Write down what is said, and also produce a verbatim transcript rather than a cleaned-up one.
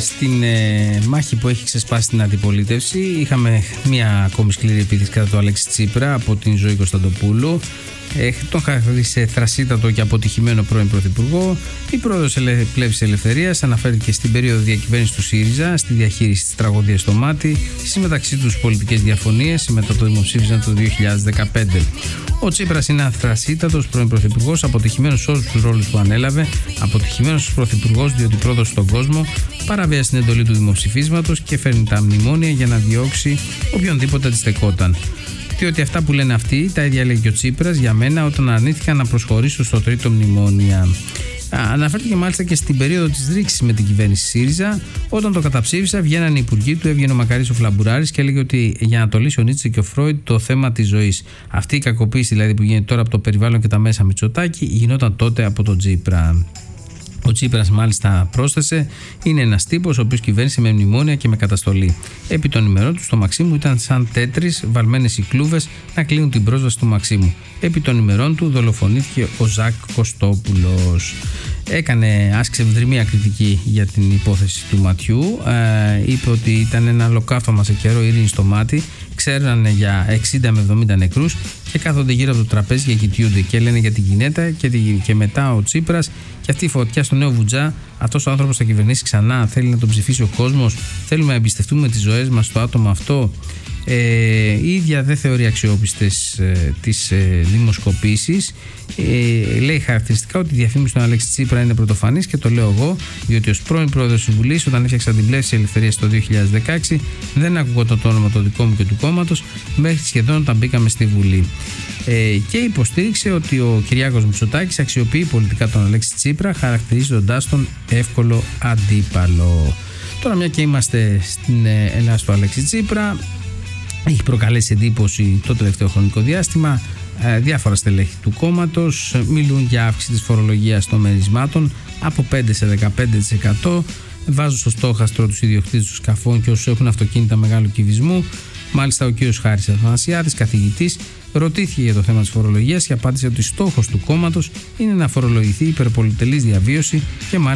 στην ε, μάχη που έχει ξεσπάσει την αντιπολίτευση. Είχαμε μία ακόμη σκληρή επίθεση κατά του Αλέξη Τσίπρα από την Ζωή Κωνσταντοπούλου. Ε, τον χαρακτήρισε θρασίτατο και αποτυχημένο πρώην Πρωθυπουργό. Η πρόεδρος Πλεύσης Ελευθερίας αναφέρθηκε στην περίοδο διακυβέρνησης του ΣΥΡΙΖΑ, στη διαχείριση της τραγωδίας στο Μάτι, στις μεταξύ τους πολιτικές διαφωνίες μετά το δημοψήφισμα του δύο χιλιάδες δεκαπέντε. Ο Τσίπρας είναι αθρασίτατος πρώην Πρωθυπουργός, αποτυχημένος σε όλους τους ρόλους που ανέλαβε, αποτυχημένος ως Πρωθυπουργός διότι πρόδωσε στον κόσμο, παραβίασε την εντολή του δημοψηφίσματος και φέρνει τα μνημόνια για να διώξει οποιονδήποτε αντιστεκόταν. Διότι αυτά που λένε αυτοί, τα ίδια λέει και ο Τσίπρας για μένα όταν αρνήθηκαν να προσχωρήσω στο τρίτο μνημόνια. Αναφέρθηκε μάλιστα και στην περίοδο της ρήξης με την κυβέρνηση ΣΥΡΙΖΑ. Όταν το καταψήφισα, βγαίνανε οι υπουργοί του, έβγαινε ο Μακαρής ο Φλαμπουράρης και έλεγε ότι για να το λύσει ο Νίτσε και ο Φρόιντ το θέμα της ζωής. Αυτή η κακοποίηση δηλαδή που γίνεται τώρα από το περιβάλλον και τα μέσα Μητσοτάκη γινόταν τότε από τον Τσίπρα. Ο Τσίπρας μάλιστα πρόσθεσε: είναι ένας τύπος ο οποίος κυβέρνησε με μνημόνια και με καταστολή. Επί των ημερών του στο Μαξίμου ήταν σαν τέτρις βαλμένες οι κλούβες να κλείνουν την πρόσβαση του Μαξίμου. Επί των ημερών του δολοφονήθηκε ο Ζακ Κωστόπουλος. Έκανε, άσκησε ευδριμία κριτική για την υπόθεση του ματιού. Ε, είπε ότι ήταν ένα ολοκαύτωμα σε καιρό ειρήνη στο μάτι. Ξέρανε για εξήντα με εβδομήντα νεκρούς και κάθονται γύρω από το τραπέζι και κοιτιούνται και λένε για την Κινέτα και, και μετά ο Τσίπρας και αυτή η φωτιά στο νέο Βουτζά. Αυτός ο άνθρωπος θα κυβερνήσει ξανά, θέλει να τον ψηφίσει ο κόσμος, θέλουμε να εμπιστευτούμε τις ζωές μας στο άτομο αυτό. Ε, η ίδια δεν θεωρεί αξιόπιστες ε, τις ε, δημοσκοπήσεις. Ε, λέει χαρακτηριστικά ότι η διαφήμιση του Αλέξη Τσίπρα είναι πρωτοφανής και το λέω εγώ, διότι ως πρώην πρόεδρος της Βουλής, όταν έφτιαξα την Πλεύση Ελευθερίας το δύο χιλιάδες δεκαέξι, δεν ακούγονταν το όνομα το δικό μου και του κόμματος μέχρι σχεδόν όταν μπήκαμε στη Βουλή. Ε, και υποστήριξε ότι ο Κυριάκος Μητσοτάκης αξιοποιεί πολιτικά τον Αλέξη Τσίπρα, χαρακτηρίζοντάς τον εύκολο αντίπαλο. Τώρα, μια και είμαστε στην Ελλάδα του Αλέξη Τσίπρα, έχει προκαλέσει εντύπωση το τελευταίο χρονικό διάστημα. Ε, διάφορα στελέχη του κόμματος μιλούν για αύξηση της φορολογίας των μερισμάτων από πέντε σε δεκαπέντε τοις εκατό. Βάζουν στο στόχαστρο τους ιδιοκτήτες των σκαφών και όσους έχουν αυτοκίνητα μεγάλου κυβισμού. Μάλιστα, ο κ. Χάρης Αθανασιάδης, καθηγητής, ρωτήθηκε για το θέμα της φορολογίας και απάντησε ότι στόχος του κόμματος είναι να φορολογηθεί η υπερπολιτελής διαβίωση και μάλιστα